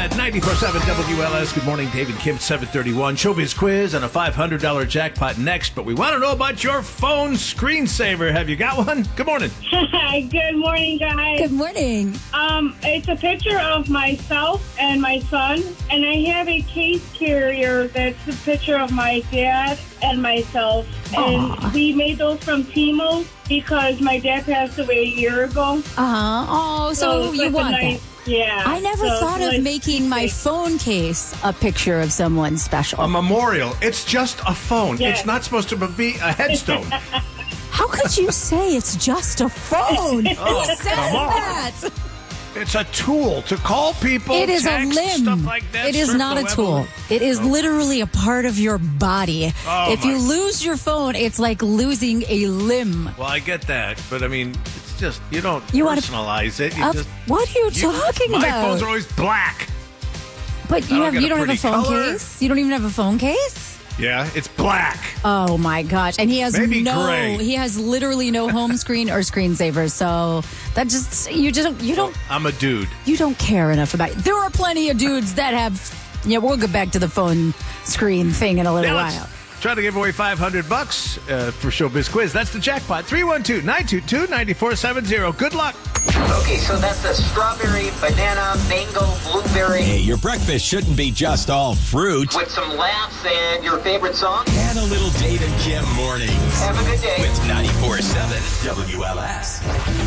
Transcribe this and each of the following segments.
at 94.7 WLS. Good morning, David Kim, 731. Showbiz quiz and a $500 jackpot next. But we want to know about your phone screensaver. Have you got one? Good morning. Good morning, guys. Good morning. It's a picture of myself and my son, and I have a case carrier that's a picture of my dad and myself. Aww. And we made those from Temu because my dad passed away a year ago. Oh, so you want that? Yeah. I never thought of making my phone case a picture of someone special. A memorial. It's just a phone. Yeah. It's not supposed to be a headstone. How could you say it's just a phone? Who says that? It's a tool to call people, It is text, a limb. stuff like that. It is surf not the a web. tool. It is literally a part of your body. Oh, if you lose your phone, it's like losing a limb. Well, I get that, but I mean, it's just, you don't wanna- personalize it. What are you talking my about? phones are always black. But I you don't get a don't have a pretty phone color. case? You don't even have a phone case? Yeah, it's black. Oh my gosh. And he has Maybe gray. he has literally no home screen or screensaver. So that just you don't I'm a dude. you don't care enough about it. There are plenty of dudes that have we'll get back to the phone screen thing in a little Now while. let's try to give away $500 for Showbiz Quiz. That's the jackpot. 312-922-9470. Good luck. Okay, so that's the strawberry, banana, mango, blueberry. Hey, your breakfast shouldn't be just all fruit. With some laughs and your favorite song. And a little Dave and Kim mornings. Have a good day. With 94.7 WLS.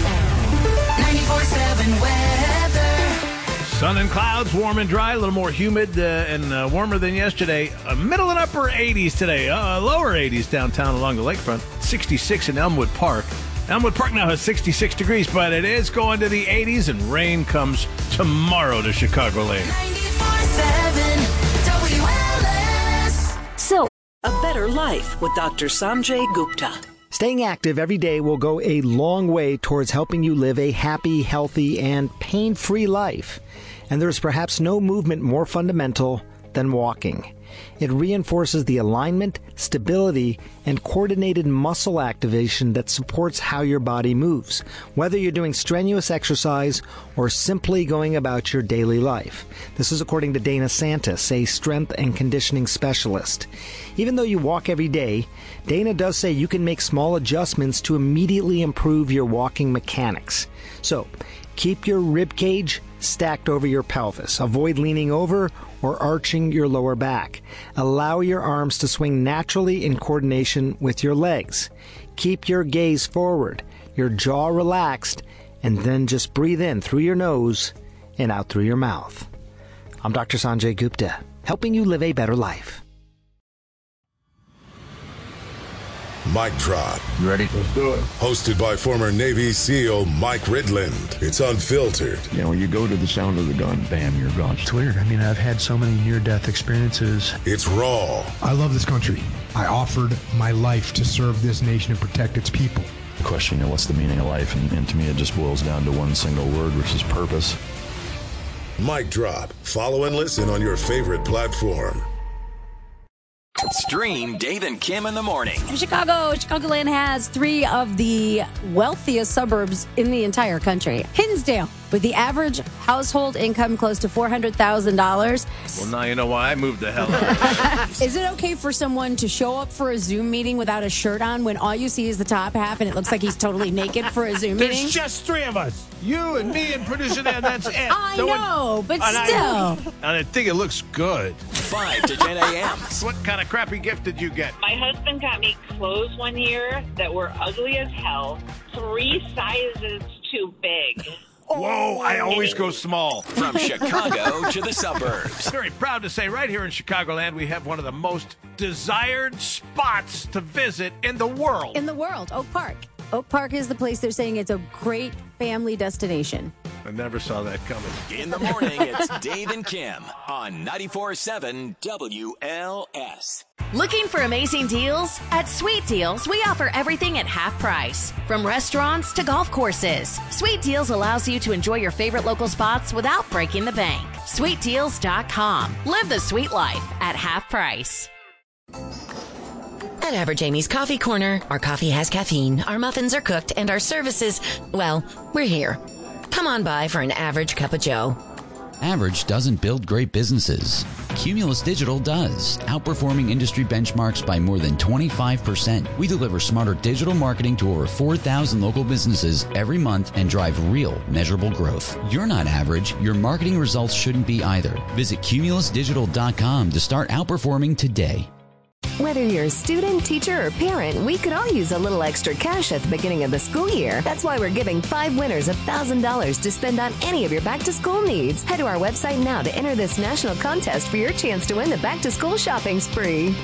94.7 weather. Sun and clouds, warm and dry, a little more humid and warmer than yesterday. Middle and upper 80s today, lower 80s downtown along the lakefront. 66 in Elmwood Park. Elmwood Park now has 66 degrees, but it is going to the 80s, and rain comes tomorrow to Chicagoland. 94.7 WLS. So, a better life with Dr. Sanjay Gupta. Staying active every day will go a long way towards helping you live a happy, healthy, and pain-free life. And there is perhaps no movement more fundamental than walking. It reinforces the alignment, stability, and coordinated muscle activation that supports how your body moves, whether you're doing strenuous exercise or simply going about your daily life. This is according to Dana Santis, a strength and conditioning specialist. Even though you walk every day, Dana does say you can make small adjustments to immediately improve your walking mechanics. So, keep your rib cage stacked over your pelvis. Avoid leaning over or arching your lower back. Allow your arms to swing naturally in coordination with your legs. Keep your gaze forward, your jaw relaxed, and then just breathe in through your nose and out through your mouth. I'm Dr. Sanjay Gupta, helping you live a better life. Mic Drop. You ready? Let's do it. Hosted by former Navy SEAL Mike Ridland. It's unfiltered. You know, when you go to the sound of the gun, bam, you're gone. It's weird. I mean, I've had so many near-death experiences. It's raw. I love this country. I offered my life to serve this nation and protect its people. The question, what's the meaning of life? And to me, it just boils down to one single word, which is purpose. Mic Drop. Follow and listen on your favorite platform. Stream Dave and Kim in the morning. In Chicagoland has three of the wealthiest suburbs in the entire country. Hinsdale, with the average household income close to $400,000. Well, now you know why I moved the hell out. Is it okay for someone to show up for a Zoom meeting without a shirt on when all you see is the top half and it looks like he's totally naked for a Zoom meeting? There's just three of us. You and me and producer Dan, that's it. I know, but still. And I think it looks good. 5 to 10 a.m. What kind of crappy gift did you get? My husband got me clothes one year that were ugly as hell, 3 sizes too big. Whoa, I always go small. From Chicago to the suburbs. Very proud to say right here in Chicagoland, we have one of the most desired spots to visit in the world. In the world, Oak Park. Oak Park is the place they're saying it's a great family destination. I never saw that coming. In the morning, it's Dave and Kim on 94.7 WLS. Looking for amazing deals? At Sweet Deals, we offer everything at half price. From restaurants to golf courses, Sweet Deals allows you to enjoy your favorite local spots without breaking the bank. SweetDeals.com. Live the sweet life at half price. At Average Amy's Coffee Corner, our coffee has caffeine, our muffins are cooked, and our services, well, we're here. Come on by for an average cup of joe. Average doesn't build great businesses. Cumulus Digital does, outperforming industry benchmarks by more than 25%. We deliver smarter digital marketing to over 4,000 local businesses every month and drive real, measurable growth. You're not average. Your marketing results shouldn't be either. Visit cumulusdigital.com to start outperforming today. Whether you're a student, teacher, or parent, we could all use a little extra cash at the beginning of the school year. That's why we're giving 5 winners $1,000 to spend on any of your back-to-school needs. Head to our website now to enter this national contest for your chance to win the back-to-school shopping spree.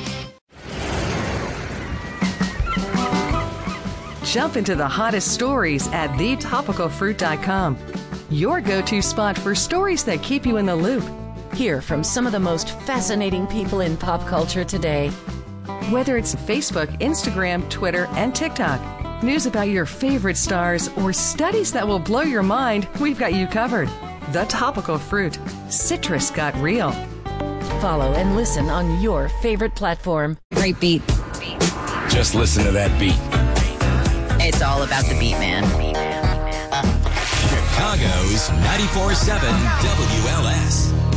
Jump into the hottest stories at thetopicalfruit.com. Your go-to spot for stories that keep you in the loop. Hear from some of the most fascinating people in pop culture today. Whether it's Facebook, Instagram, Twitter, and TikTok, news about your favorite stars, or studies that will blow your mind, we've got you covered. The Topical Fruit. Citrus got real. Follow and listen on your favorite platform. Great beat. Just listen to that beat. It's all about the beat, man. Chicago's 94.7 WLS.